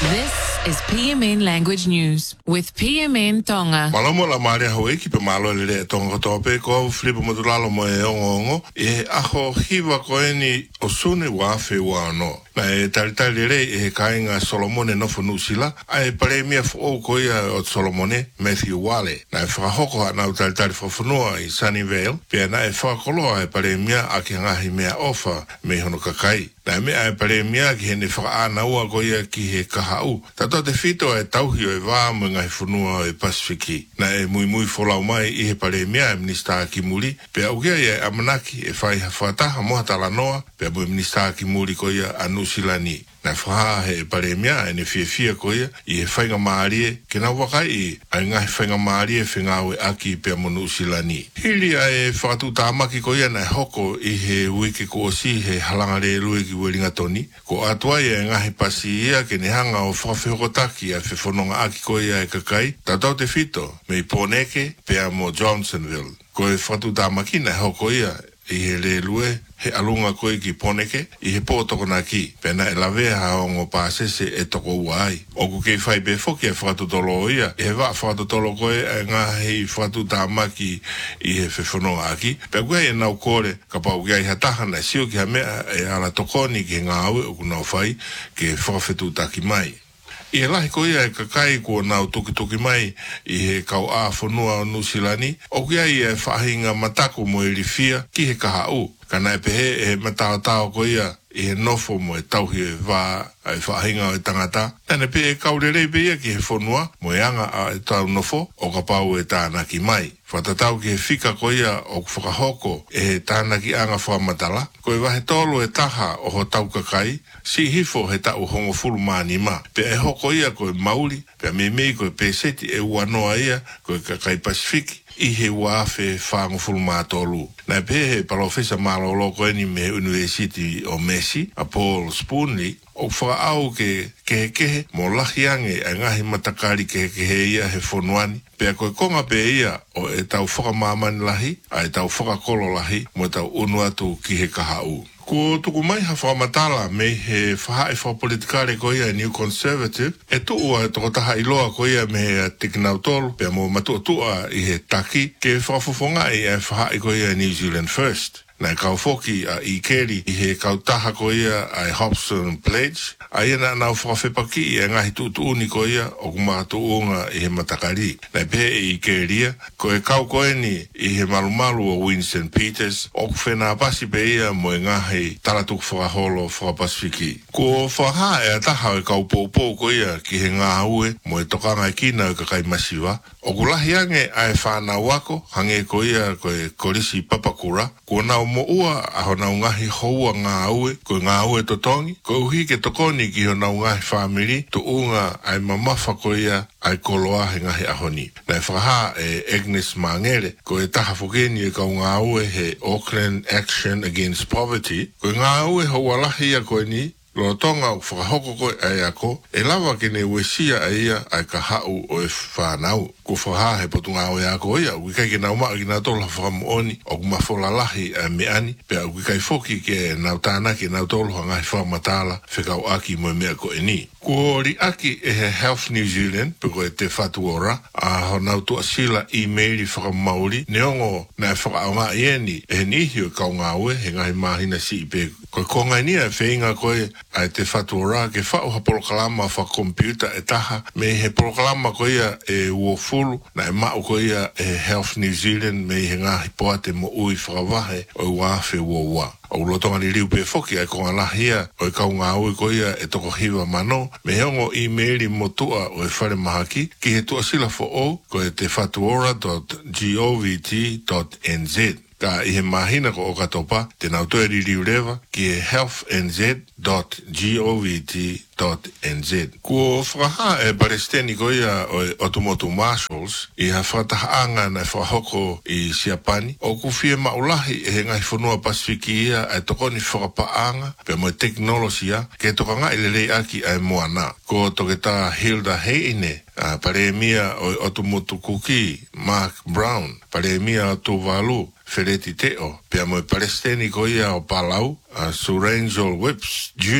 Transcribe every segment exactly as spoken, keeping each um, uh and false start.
This is P M N Language News with P M N Tonga. Malamo la maria ho eki pe malo le tonga tope ko flipo modulalo mo e ongo e aho hiwa ko eni osune wa fe wa no. Na e talitali re e kainga Solomone no funusila ai premia fo ko ia o Solomone Matthew Wale. Na e frahoko na talitali fo funua i Sunnyvale pe na e fakolo ai premia a ki ngahi mea ofa me hono kakai. Na me ai premia ki hene fra ana ua ko ia ki he kahau. Tato te fito e tauhio e wā mo ngai funua e Pasifiki. Na e mui mui folau mai i he premia e minista ki muri pe au kia ia amanaki e whai hawhataha moha talanoa pe mo minista ki muri ko ia anu silani. Na whaha he paremia e ne fia fia ko ia i he whainga maarie ke na wakai i ai ngahi whainga maarie whingawe aki pe monu usilani. Hili a e whakatu tāmaki ko ia na hoko i he wiki ko osi he halangare rui ki welinga toni. Ko atua ia e ngahi pasi ia ke ne hanga o whawhihokotaki a whewhanonga aki ko ia e kakai. Tatau te fito me i Poneke pe a mo Johnsonville. Ko e whakatu tāmaki na hoko ia i he le lue he alunga koe ki Poneke i he pōtoko na ki. Pena e lawe haongo pāsese e toko uai. Oku kei whai be foki e whakatutolo o ia. E he wā whakatutolo koe e ngā hei whakatutamaki i he whewhanonga aki. Pea koe e nau kore ka pau kia i hataha na sio ki ha mea e ala tokoni ki he ngā aue oku nau whai ke whakawhetutaki mai. I he lahi ko ia e kakai kua nau tuki tuki mai i he kau a whanua o Nusilani. O kia i e whahinga matako mo i rifia ki he kaha u. Kana e pehe e matao tao ko ia i he nofo mo e tauhi e wā ai whahinga o e tangata. Tane pe e kaurerei pe ia ki he whanua mo e anga a e tau nofo o ka pau e tānaki mai. Whatatau ki he whika ko ia o whakahoko e he tānaki anga whamatala. Ko e wahe tolo e taha o ho tau kakai. Si hifo he tau hongo fulu maani ma. Pe e hoko ia ko e mauri. Pe a me mei ko e peseti e uanoa ia ko e kakai Pasifiki. I he wafe whango fulu mātolu. Nai pe he palofesa malolo ko eni me University o Messi, a Paul Spoonley, o whaau ke kehe kehe mo lahi ange a ngahi matakari kehe kehe ia he whonuani. Pea koe konga pe ia o e tau whakamamani lahi, a e tau whakakolo lahi, mo e tau unuatu ki he kahau. Ko tuku mai ha whamatala me he whahae whapolitikare ko ia New Conservative, e tua e toko taha iloa ko ia me he tikinautolu, pea mo matua tua i he taki, ke whafufonga i e whahae ko ia New Zealand First. Nai kau foki a i keri i he kautaha ko ia ai Hobson Pledge, a ia na nau whakawhepaki i e ngahi tutuuni ko ia o kumatu unga i he matakari. Nai pe i keria, ko e kau koeni i he malumalu o Winston Peters, o kuwhena pasi pe ia mo e ngahi taratuku whakaholo whakapasifiki. Ko whaha e ataha e kau pōpō ko ia ki he ngā ue mo e tokanga i kina o kakai masiwa. O kulahi ange ai whanau wako, hange ko ia ko e korisi papakura, ko nau mo ua a ho nau ngahi houa ngā ue, ko ngā ue totongi, ko uhi ke tokoni ki ho nau ngahi whamiri, tu unga ai mamafa ko ia ai koloa he ngahi ahoni. Nai whaha e Agnes Mangere, ko e taha whukeni e kau ngā ue he Auckland Action Against Poverty, ko ngā ue ho walahi a koe ni, lo tonga o whakahoko koe ai ako, e lawa ke ne wesia a ia ai ka hau o e whanau. Ko whaha he potunga o e ako ia, ukikai ke nau maa ki nau tolu whakamuoni, o kumafola lahi a me ani, pea ukikai foki ke nau tāna ke nau tolu hangai whamatala, whekau aki mo mea ko e ni. Ko ri aki e he Health New Zealand, pe ko e te whatuora, a ho nau tua sila e-maili whakamauri, neongo na whakaunga ieni, e he nihi o kau ngā ue, he ngai mahina si i pe ko konga ni e whainga koe ai te whatuora ke whau ha polokalama wha computer e taha me he polokalama ko ia e uofulu na e mau ko ia e Health New Zealand me he ngahi poa te mo ui whakawahe o uawhe uaua. O lotonga ni riu pe foki ai konga lahia o e kau ngā ui ko ia e toko hiwa mano me heongo e-maili mo tua o e whare mahaki ki he tua sila fo o ko e te whatuora dot govt dot n z. Ka i he mahina ko o katopa, te nau toe ririu rewa ki e healthnz dot govt dot n z. Ko whakaha e Palestini ko ia o e Otumotu Marshalls i ha whatahaanga na whahoko i Siapani, o ku fie maulahi e he ngai whanua Pasifiki ia e tokoni whakapaanga pe mo e teknolosia ke tokanga i lelei aki ai moana. Ko toke tā Hilda Heine, a paremia o e Otumotu Kuki, Mark Brown, paremia o Tuvalu, Fereti Teo, pe mo e Palestini ko ia o Palau, a Surangel Whips Junior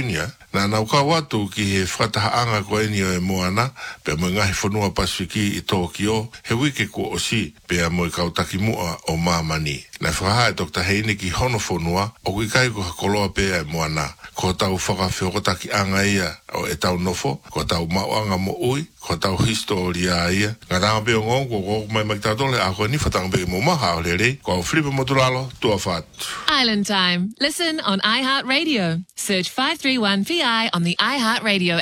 Na nau ka watu ki he whatahaanga ko eni o e moana, pe mo ngahi whanua Pasifiki i Tokyo, he wike ko o si, pe a mo i kautaki mua o Mamani. Na whaha e Dokta Heine ki hono whanua, o ki kai ko hakoloa pe e moana, ko tau whakawhiokotaki anga ia o e tau nofo, ko tau mauanga mo ui, ko tau historia ia. Ngā ranga pe o ngongo, ko mai mai tātole, a ko ni whatanga pe mo maha o lere, ko au Filipa Motulalo, tua whatu. Island Time. Listen on iHeartRadio. Search five three one P I on the iHeartRadio